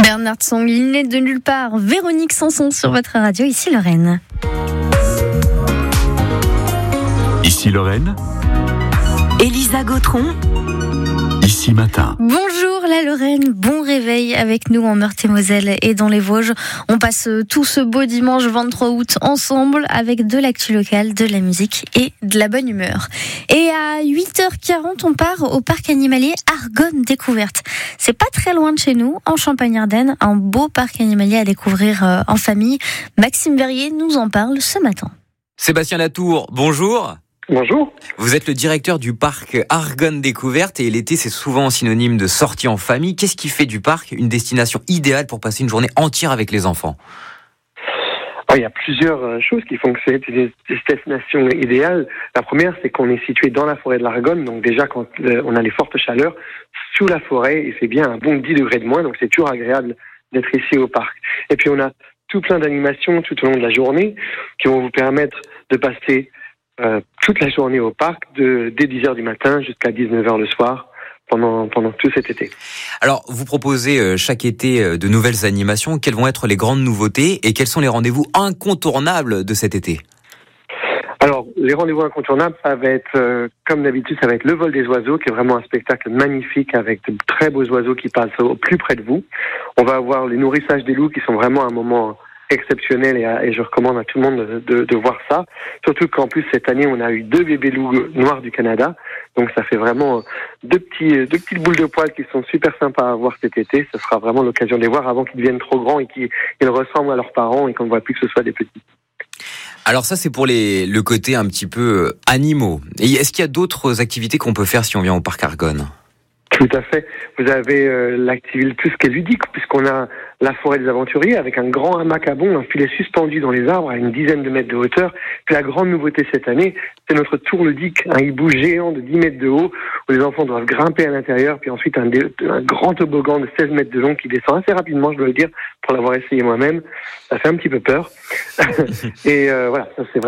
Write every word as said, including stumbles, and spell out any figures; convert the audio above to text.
Bernard Song, il n'est de nulle part. Véronique Sanson sur votre radio, ici Lorraine. Ici Lorraine. Élisa Gautron. Ici Matin. Bonjour la Lorraine, bon réveil avec nous en Meurthe-et-Moselle et dans les Vosges. On passe tout ce beau dimanche vingt-trois août ensemble avec de l'actu locale, de la musique et de la bonne humeur. Et à huit heures quarante, on part au parc animalier Argonne Découverte. C'est pas très loin de chez nous, en Champagne-Ardenne, un beau parc animalier à découvrir en famille. Maxime Verrier nous en parle ce matin. Sébastien Latour, bonjour. Bonjour. Vous êtes le directeur du parc Argonne Découverte et l'été c'est souvent synonyme de sortie en famille. Qu'est-ce qui fait du parc une destination idéale pour passer une journée entière avec les enfants ? Il y a plusieurs choses qui font que c'est une destination idéale. La première, c'est qu'on est situé dans la forêt de l'Argonne, donc déjà quand on a les fortes chaleurs, sous la forêt, et c'est bien un bon dix degrés de moins, donc c'est toujours agréable d'être ici au parc. Et puis on a tout plein d'animations tout au long de la journée qui vont vous permettre de passer Euh, toute la journée au parc, de, dès dix heures du matin jusqu'à dix-neuf heures le soir, pendant, pendant tout cet été. Alors, vous proposez euh, chaque été euh, de nouvelles animations. Quelles vont être les grandes nouveautés et quels sont les rendez-vous incontournables de cet été ? Alors, les rendez-vous incontournables, ça va être, euh, comme d'habitude, ça va être le vol des oiseaux, qui est vraiment un spectacle magnifique avec de très beaux oiseaux qui passent au plus près de vous. On va avoir les nourrissages des loups, qui sont vraiment un moment exceptionnel et, à, et je recommande à tout le monde de, de, de voir ça. Surtout qu'en plus cette année on a eu deux bébés loups noirs du Canada, donc ça fait vraiment deux petits deux petites boules de poils qui sont super sympas à voir cet été. Ce sera vraiment l'occasion de les voir avant qu'ils deviennent trop grands et qu'ils ils ressemblent à leurs parents et qu'on ne voit plus que ce soit des petits. Alors ça c'est pour les le côté un petit peu animaux. Et est-ce qu'il y a d'autres activités qu'on peut faire si on vient au parc Argonne ? Tout à fait. Vous avez euh, l'activité plus qu'elle ludique, puisqu'on a la forêt des aventuriers avec un grand hamac à bond, un filet suspendu dans les arbres à une dizaine de mètres de hauteur. Puis la grande nouveauté cette année, c'est notre tour ludique, un hibou géant de dix mètres de haut, où les enfants doivent grimper à l'intérieur, puis ensuite un, dé- un grand toboggan de seize mètres de long qui descend assez rapidement, je dois le dire, pour l'avoir essayé moi-même. Ça fait un petit peu peur. Et euh, voilà, ça c'est